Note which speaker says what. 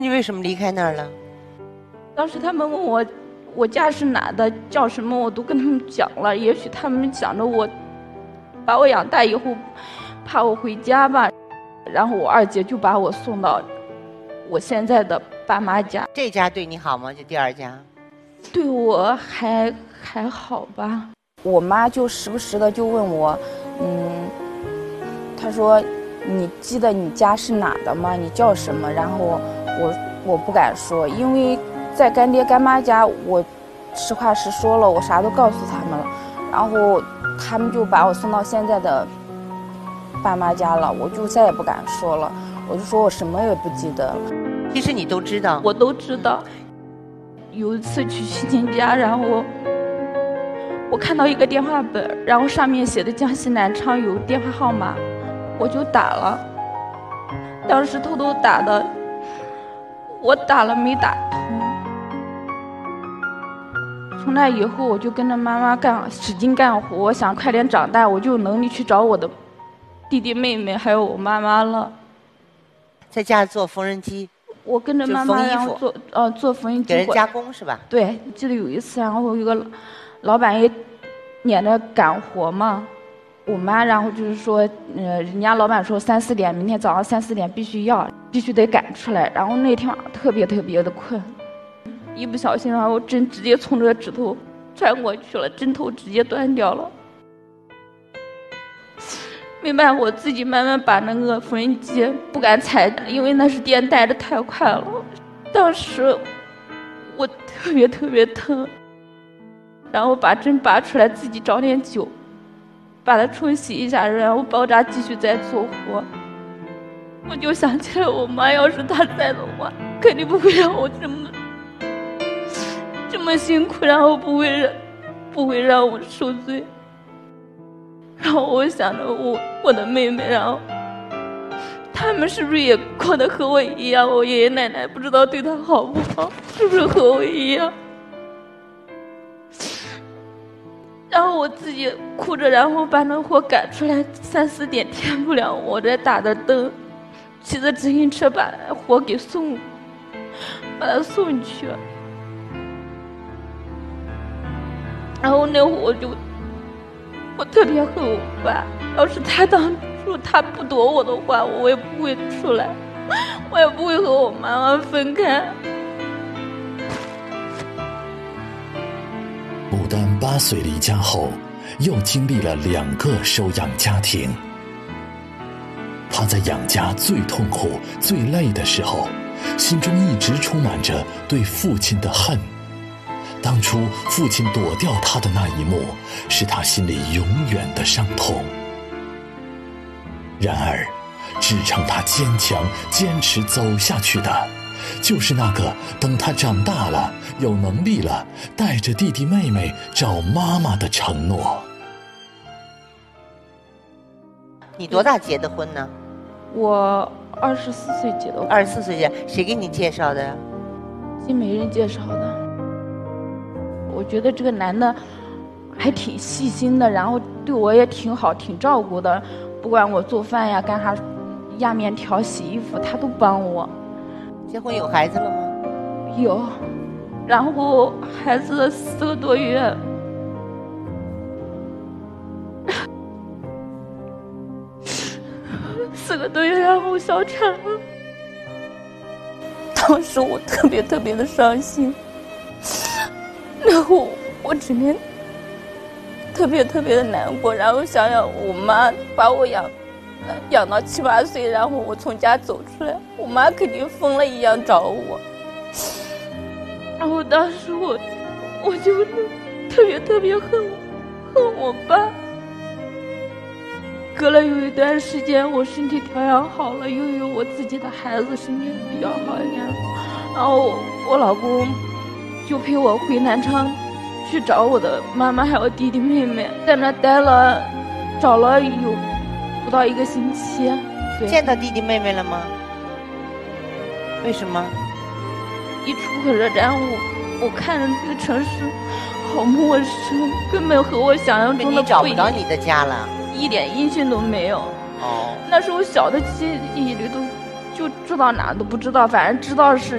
Speaker 1: 你为什么离开那儿了？
Speaker 2: 当时他们问我家是哪的，叫什么，我都跟他们讲了。也许他们想着我把我养大以后，怕我回家吧，然后我二姐就把我送到我现在的爸妈家。
Speaker 1: 这家对你好吗？就第二家？
Speaker 2: 对我还好吧。我妈就时不时的就问我，她说你记得你家是哪的吗？你叫什么？然后我不敢说，因为在干爹干妈家，我实话实说了，我啥都告诉他们了，然后他们就把我送到现在的爸妈家了，我就再也不敢说了，我就说我什么也不记得了。
Speaker 1: 其实你都知道，
Speaker 2: 我都知道。有一次去亲戚家，然后我看到一个电话本，然后上面写的江西南昌有电话号码，我就打了。当时偷偷打的，我打了没打通。从那以后，我就跟着妈妈使劲干活，我想快点长大，我就有能力去找我的弟弟妹妹还有我妈妈了。
Speaker 1: 在家做缝纫机。
Speaker 2: 我跟着妈妈然后做缝纫机，
Speaker 1: 给人加工是吧？
Speaker 2: 对，记得有一次，然后有个老板也撵着赶活嘛，我妈然后就是说，人家老板说3、4点，明天早上3、4点必须得赶出来。然后那天晚上特别的困，一不小心，然后针直接从这个指头穿过去了，针头直接断掉了。没办法，我自己慢慢把那个缝纫机不敢踩，因为那是电带的太快了。当时我特别疼，然后把针拔出来，自己找点酒，把它冲洗一下，然后包扎继续再做活。我就想起来，我妈要是她在的话，肯定不会让我这么辛苦，然后不会让我受罪。然后我想着我的妹妹，然后他们是不是也过得和我一样？我爷爷奶奶不知道对他好不好，是不是和我一样？然后我自己哭着，然后把那活赶出来，3、4点天不亮，我在打着灯，骑着自行车把活给把他送去。然后那会我特别恨我爸，要是他当初他不躲我的话，我也不会出来，我也不会和我妈妈分开。
Speaker 3: 牡丹8岁离家后，又经历了2个收养家庭。她在养家最痛苦、最累的时候，心中一直充满着对父亲的恨。当初父亲躲掉他的那一幕，是他心里永远的伤痛。然而，支撑他坚强坚持走下去的，就是那个等他长大了有能力了，带着弟弟妹妹找妈妈的承诺。
Speaker 1: 你多大结的婚呢？
Speaker 2: 我24岁结的婚。
Speaker 1: 24岁结，谁给你介绍的呀？
Speaker 2: 金媒人介绍的。我觉得这个男的还挺细心的，然后对我也挺好，挺照顾的。不管我做饭呀、干啥、压面条、洗衣服，他都帮我。
Speaker 1: 结婚有孩子了吗？
Speaker 2: 有，然后孩子4个多月。4个多月，然后小产了。当时我特别的伤心。然后我整天特别的难过，然后想想我妈把我养到7、8岁，然后我从家走出来，我妈肯定疯了一样找我。然后当时我就特别恨我爸。隔了有一段时间，我身体调养好了，又有我自己的孩子，身体比较好一点，然后我老公就陪我回南昌去找我的妈妈还有弟弟妹妹，在那找了有不到1个星期。对，
Speaker 1: 见到弟弟妹妹了吗？为什么？
Speaker 2: 一出火车站，我看着这个城市好陌生，根本和我想象中的不一样。
Speaker 1: 你找不着你的家了，
Speaker 2: 一点音讯都没有。
Speaker 1: 哦，
Speaker 2: 那时候小的记忆里就知道哪都不知道，反正知道是